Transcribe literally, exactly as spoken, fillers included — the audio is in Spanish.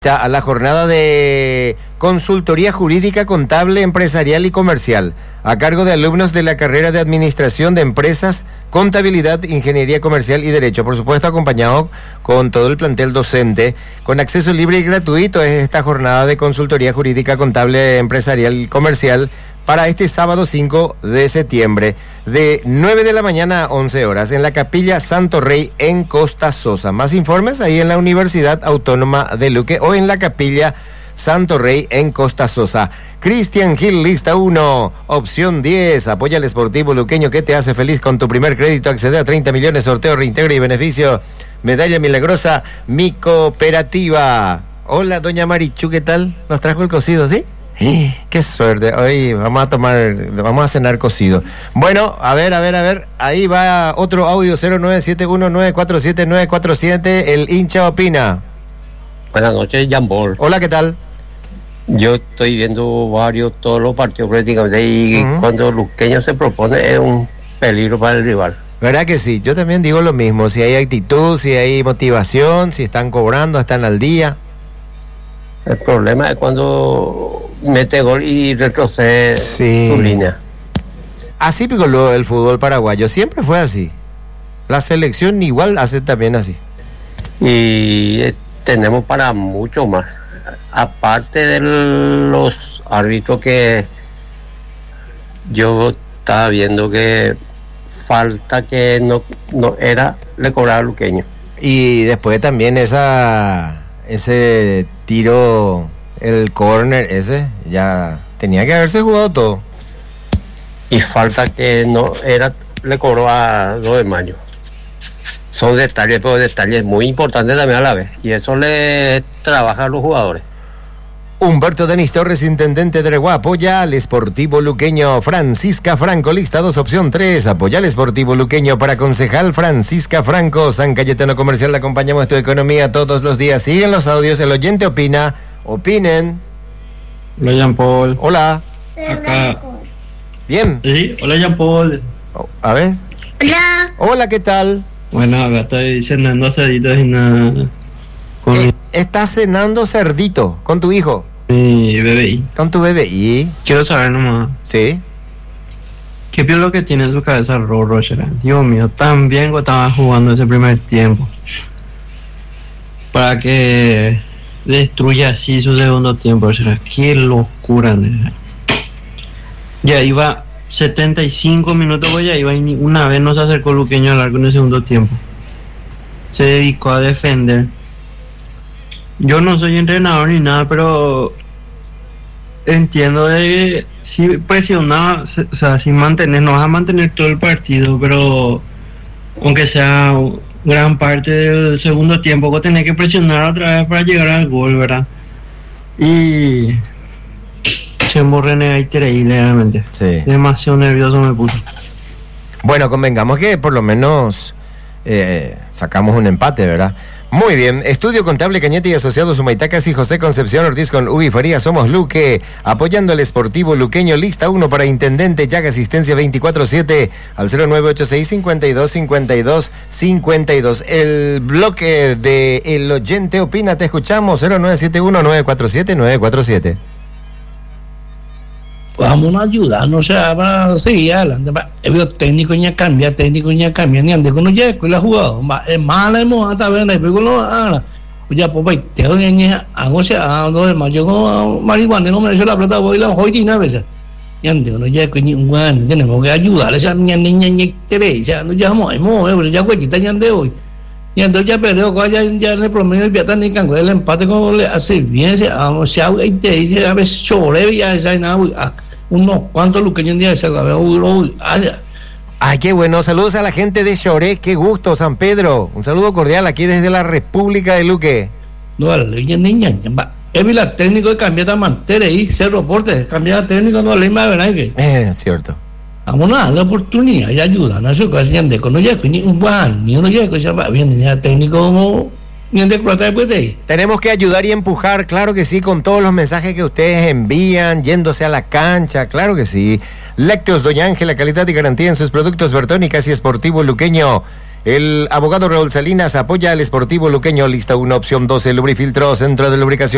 lista a la jornada de consultoría jurídica, contable, empresarial y comercial, a cargo de alumnos de la carrera de Administración de Empresas, Contabilidad, Ingeniería Comercial y Derecho. Por supuesto, acompañado con todo el plantel docente, con acceso libre y gratuito. Es esta jornada de consultoría jurídica, contable, empresarial y comercial para este sábado cinco de septiembre, de nueve de la mañana a once horas, en la Capilla Santo Rey, en Costa Sosa. Más informes ahí en la Universidad Autónoma de Luque o en la Capilla Santo Rey, en Costa Sosa. Cristian Gil, lista uno, opción diez, apoya al Sportivo Luqueño que te hace feliz con tu primer crédito, accede a treinta millones, sorteo, reintegro y beneficio, medalla milagrosa, mi cooperativa. Hola, doña Marichu, ¿qué tal? Nos trajo el cocido, ¿sí? Qué suerte, hoy vamos a tomar, vamos a cenar cocido. Bueno, a ver, a ver, a ver, ahí va otro audio, cero nueve siete uno nueve cuatro siete nueve cuatro siete, el hincha opina. Buenas noches, Jambol. Hola, ¿qué tal? Yo estoy viendo varios, todos los partidos prácticamente, y uh-huh. cuando Luqueño se propone es un peligro para el rival. ¿Verdad que sí? Yo también digo lo mismo, si hay actitud, si hay motivación, si están cobrando, están al día. El problema es cuando mete gol y retrocede sí. su línea. Así picó el fútbol paraguayo, siempre fue así. La selección igual hace también así. Y eh, tenemos para mucho más. Aparte de los árbitros que yo estaba viendo que falta que no, no era, le cobraba Luqueño. Y después también esa ese tiro, el córner ese, ya tenía que haberse jugado todo. Y falta que no era, le cobró a dos de mayo. Son detalles, pero detalles muy importantes también a la vez. Y eso le trabaja a los jugadores. Humberto Denis Torres, intendente de Areguá, apoya al Sportivo Luqueño. Francisca Franco, lista dos, opción tres, apoya al Sportivo Luqueño. Para concejal, Francisca Franco. San Cayetano Comercial, le acompañamos tu economía todos los días. Siguen los audios, el oyente opina. Opinen. Hola, Jean Paul. Hola. Acá. Bien. Sí, hola, Jean Paul. Oh, a ver. Hola. Hola, ¿qué tal? Bueno, acá estoy cenando cerdito y nada. Con Eh, estás cenando cerdito con tu hijo. mi bebé. Con tu bebé. ¿Y? Quiero saber nomás. Sí. ¿Qué vio lo que tiene en su cabeza Rorro, será? Dios mío, tan bien que estaba jugando ese primer tiempo. Para que destruya así su segundo tiempo, será. Qué locura, ¿no? Ya iba setenta y cinco minutos, pues ya iba y ni una vez no se acercó Luqueño al arco en el segundo tiempo. Se dedicó a defender. Yo no soy entrenador ni nada, pero entiendo de que si presionar, o sea, si mantener, no vas a mantener todo el partido, pero aunque sea gran parte del segundo tiempo, vos tenés que presionar otra vez para llegar al gol, ¿verdad? Y se emborrené ahí increíble, realmente. Sí. Demasiado nervioso me puse. Bueno, convengamos que por lo menos eh, sacamos un empate, ¿verdad? Muy bien. Estudio Contable Cañete y Asociados Humaytacas y José Concepción Ortiz con Ubi Faría. Somos Luque, apoyando al Sportivo Luqueño. Lista uno para Intendente, Llaga Asistencia veinticuatro siete al cero nueve ocho seis cinco dos cinco dos cinco dos. El bloque de El Oyente Opina, te escuchamos. cero nueve siete uno nueve cuatro siete nueve cuatro siete. Vamos a ayudarnos, o sea, para seguir adelante. El técnico ya cambia, técnico ya cambia, ni ande con los yecos y la jugado. Es mala, hemos hasta ver, y con los ala. Ya, pues, te doy a hago, o sea, no demás. Yo como marihuana, no me hecho la plata, voy a la hoy, a veces. Y ande con los yecos y un guan, tenemos que ayudar a esa niña, niña, ya nos llamamos, ya, güey, ya ande hoy. Y entonces ya perdió, ya, ya en el promedio del Piatán y Cango, el empate como le hace bien, se hago, se hago, y te dice, a veces chore, ya, esa y nada, unos cuantos luqueños un día se acabaron. Ay, qué bueno. Saludos a la gente de Choré, qué gusto, San Pedro. Un saludo cordial aquí desde la República de Luque. No, la ley niña, es la técnico de cambiar de mantener y ser reporte, cambiar de técnico, no ley más, ¿verdad? Es cierto. Vamos a dar la oportunidad y ayudan a su casa, de con los yecos, ni un buen, ni uno yecos, ya va bien, ni técnico como. Tenemos que ayudar y empujar, claro que sí, con todos los mensajes que ustedes envían, yéndose a la cancha, claro que sí. Lácteos Doña Ángela, calidad y garantía en sus productos Bertónicas y Sportivo Luqueño. El abogado Raúl Salinas apoya al Sportivo Luqueño. Lista una, opción doce, lubrifiltro, centro de lubricación.